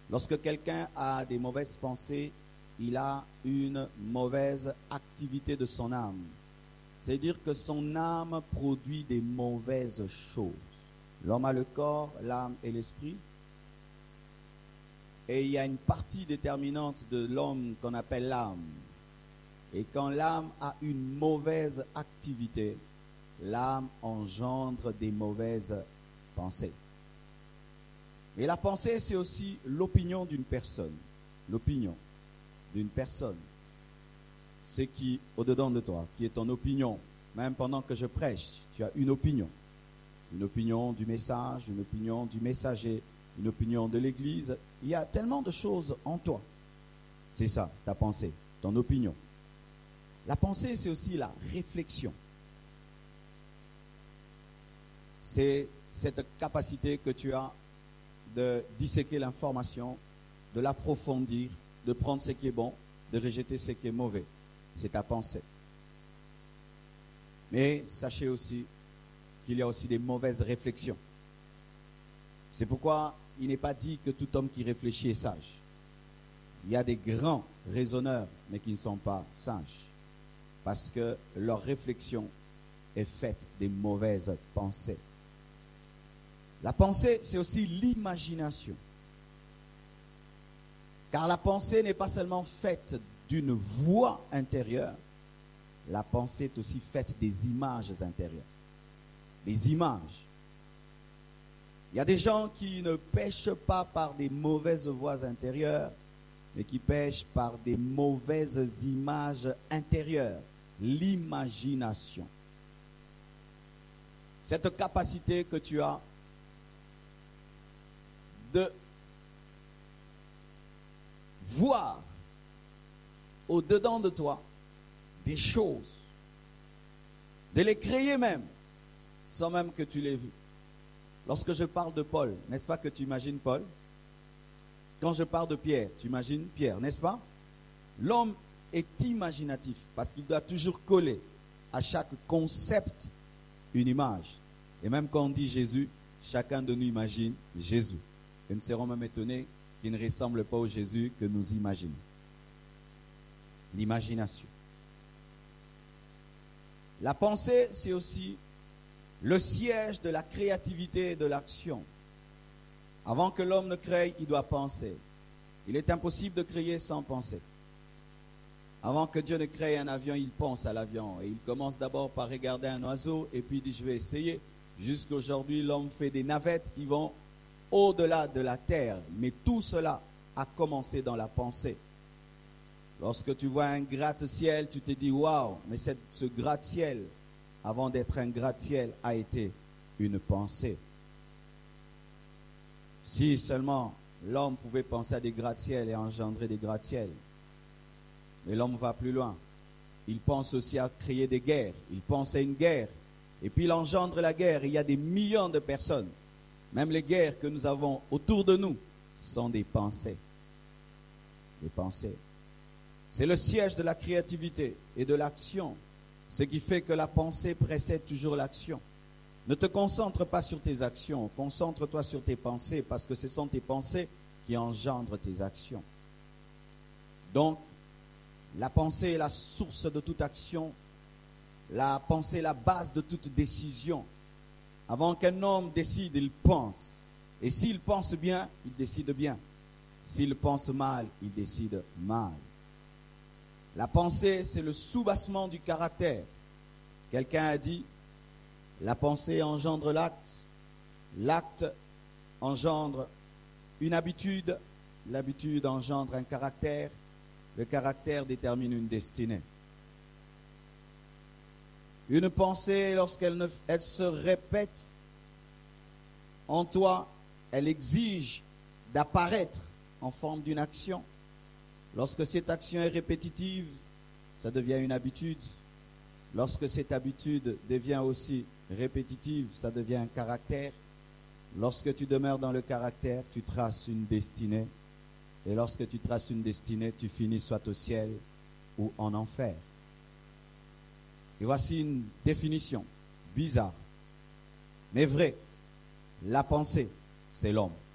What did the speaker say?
Lorsque quelqu'un a des mauvaises pensées, il a une mauvaise activité de son âme. C'est-à-dire que son âme produit des mauvaises choses. L'homme a le corps, l'âme et l'esprit. Et il y a une partie déterminante de l'homme qu'on appelle l'âme. Et quand l'âme a une mauvaise activité, l'âme engendre des mauvaises pensées. Et la pensée, c'est aussi l'opinion d'une personne. L'opinion d'une personne. C'est qui au-dedans de toi, qui est ton opinion. Même pendant que je prêche, tu as une opinion. Une opinion du message, une opinion du messager, une opinion de l'église. Il y a tellement de choses en toi. C'est ça, ta pensée, ton opinion. La pensée, c'est aussi la réflexion. C'est cette capacité que tu as de disséquer l'information, de l'approfondir, de prendre ce qui est bon, de rejeter ce qui est mauvais. C'est ta pensée. Mais sachez aussi qu'il y a aussi des mauvaises réflexions. C'est pourquoi il n'est pas dit que tout homme qui réfléchit est sage. Il y a des grands raisonneurs, mais qui ne sont pas sages. Parce que leur réflexion est faite des mauvaises pensées. La pensée, c'est aussi l'imagination. Car la pensée n'est pas seulement faite d'une voix intérieure, la pensée est aussi faite des images intérieures. Des images. Il y a des gens qui ne pêchent pas par des mauvaises voix intérieures, mais qui pêchent par des mauvaises images intérieures. L'imagination. Cette capacité que tu as de voir au-dedans de toi des choses, de les créer même, sans même que tu les vues. Lorsque je parle de Paul, n'est-ce pas que tu imagines Paul? Quand je parle de Pierre, tu imagines Pierre, n'est-ce pas? L'homme est imaginatif parce qu'il doit toujours coller à chaque concept une image. Et même quand on dit Jésus, chacun de nous imagine Jésus. Et nous serons même étonnés qu'il ne ressemble pas au Jésus que nous imaginons. L'imagination. La pensée, c'est aussi le siège de la créativité et de l'action. Avant que l'homme ne crée, il doit penser. Il est impossible de créer sans penser. Avant que Dieu ne crée un avion, il pense à l'avion. Et il commence d'abord par regarder un oiseau et puis il dit, je vais essayer. Jusqu'aujourd'hui, l'homme fait des navettes qui vont au-delà de la terre. Mais tout cela a commencé dans la pensée. Lorsque tu vois un gratte-ciel, tu te dis, waouh, mais ce gratte-ciel, avant d'être un gratte-ciel, a été une pensée. Si seulement l'homme pouvait penser à des gratte-ciels et engendrer des gratte-ciels. Mais l'homme va plus loin. Il pense aussi à créer des guerres. Il pense à une guerre. Et puis il engendre la guerre. Il y a des millions de personnes. Même les guerres que nous avons autour de nous sont des pensées. Des pensées. C'est le siège de la créativité et de l'action. Ce qui fait que la pensée précède toujours l'action. Ne te concentre pas sur tes actions. Concentre-toi sur tes pensées parce que ce sont tes pensées qui engendrent tes actions. Donc, la pensée est la source de toute action. La pensée est la base de toute décision. Avant qu'un homme décide, il pense. Et s'il pense bien, il décide bien. S'il pense mal, il décide mal. La pensée, c'est le soubassement du caractère. Quelqu'un a dit, la pensée engendre l'acte. L'acte engendre une habitude. L'habitude engendre un caractère. Le caractère détermine une destinée. Une pensée, lorsqu'elle elle se répète en toi, elle exige d'apparaître en forme d'une action. Lorsque cette action est répétitive, ça devient une habitude. Lorsque cette habitude devient aussi répétitive, ça devient un caractère. Lorsque tu demeures dans le caractère, tu traces une destinée. Et lorsque tu traces une destinée, tu finis soit au ciel ou en enfer. Et voici une définition bizarre, mais vraie. La pensée, c'est l'homme.